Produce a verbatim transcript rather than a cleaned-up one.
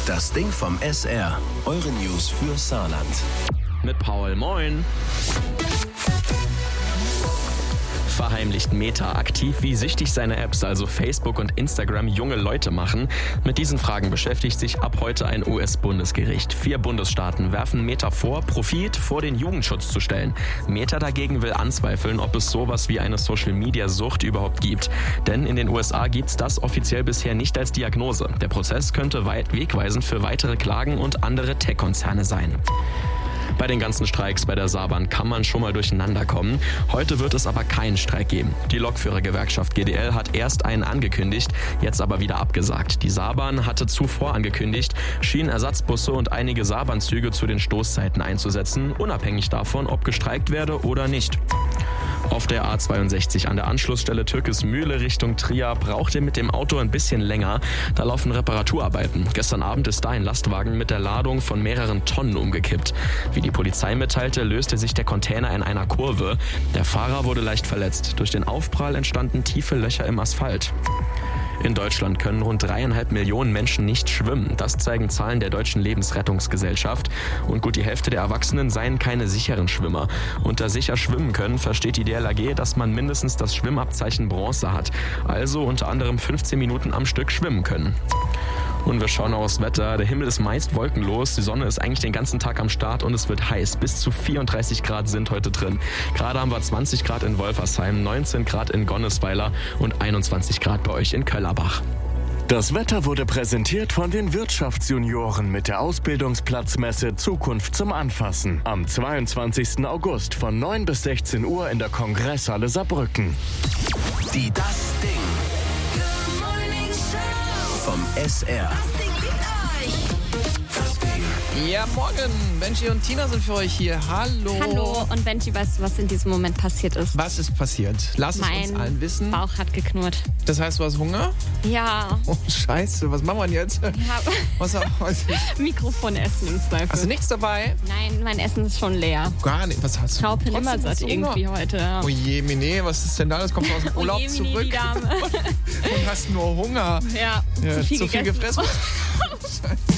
Das Ding vom S R. Eure News für Saarland. Mit Paul, moin. Verheimlicht Meta aktiv, wie süchtig seine Apps, also Facebook und Instagram, junge Leute machen? Mit diesen Fragen beschäftigt sich ab heute ein U S-Bundesgericht. Vier Bundesstaaten werfen Meta vor, Profit vor den Jugendschutz zu stellen. Meta dagegen will anzweifeln, ob es sowas wie eine Social-Media-Sucht überhaupt gibt. Denn in den U S A gibt's das offiziell bisher nicht als Diagnose. Der Prozess könnte weit wegweisend für weitere Klagen und andere Tech-Konzerne sein. Bei den ganzen Streiks bei der Saarbahn kann man schon mal durcheinander kommen. Heute wird es aber keinen Streik geben. Die Lokführergewerkschaft G D L hat erst einen angekündigt, jetzt aber wieder abgesagt. Die Saarbahn hatte zuvor angekündigt, Schienenersatzbusse und einige Saarbahnzüge zu den Stoßzeiten einzusetzen, unabhängig davon, ob gestreikt werde oder nicht. Auf der A zweiundsechzig an der Anschlussstelle Türkismühle Richtung Trier braucht ihr mit dem Auto ein bisschen länger. Da laufen Reparaturarbeiten. Gestern Abend ist da ein Lastwagen mit der Ladung von mehreren Tonnen umgekippt. Wie die Polizei mitteilte, löste sich der Container in einer Kurve. Der Fahrer wurde leicht verletzt. Durch den Aufprall entstanden tiefe Löcher im Asphalt. In Deutschland können rund dreieinhalb Millionen Menschen nicht schwimmen. Das zeigen Zahlen der Deutschen Lebensrettungsgesellschaft. Und gut die Hälfte der Erwachsenen seien keine sicheren Schwimmer. Unter sicher schwimmen können versteht die D L R G, dass man mindestens das Schwimmabzeichen Bronze hat. Also unter anderem fünfzehn Minuten am Stück schwimmen können. Und wir schauen aufs Wetter. Der Himmel ist meist wolkenlos. Die Sonne ist eigentlich den ganzen Tag am Start und es wird heiß. Bis zu vierunddreißig Grad sind heute drin. Gerade haben wir zwanzig Grad in Wolfersheim, neunzehn Grad in Gonnesweiler und einundzwanzig Grad bei euch in Köllerbach. Das Wetter wurde präsentiert von den Wirtschaftsjunioren mit der Ausbildungsplatzmesse Zukunft zum Anfassen. Am zweiundzwanzigsten August von neun bis sechzehn Uhr in der Kongresshalle Saarbrücken. Die Das Ding vom S R. Das Ding liebt euch. Das Ding. Ja, morgen. Benji und Tina sind für euch hier. Hallo. Hallo. Und Benji, weißt du, was in diesem Moment passiert ist? Was ist passiert? Lass es Mein uns allen wissen. Bauch hat geknurrt. Das heißt, du hast Hunger? Ja. Oh, scheiße. Was machen wir denn jetzt? Ich habe Was, was, Mikrofon essen im Zweifel. hast du nichts dabei? Nein, mein Essen ist schon leer. Gar nicht. Was hast du? Graupen Trotzdem immer hast satt du Hunger? irgendwie heute. Ja. Oh je, Mine, was ist denn da? Das kommt aus dem Urlaub Oh je, Mini, zurück die Dame. und hast nur Hunger. Ja, Ja, zu viel zu viel gegessen. gefressen. Scheiße.